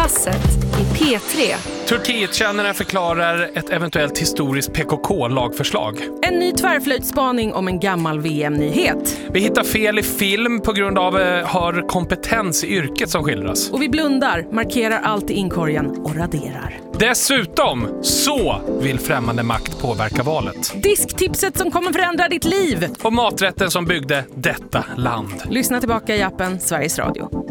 Passet i P3. Turkietkännarna förklarar ett eventuellt historiskt PKK-lagförslag. En ny tvärflöjtspaning om en gammal VM-nyhet. Vi hittar fel i film på grund av har kompetens i yrket som skildras. Och vi blundar, markerar allt i inkorgen och raderar. Dessutom så vill främmande makt påverka valet. Disktipset som kommer förändra ditt liv. Och maträtten som byggde detta land. Lyssna tillbaka i appen Sveriges Radio.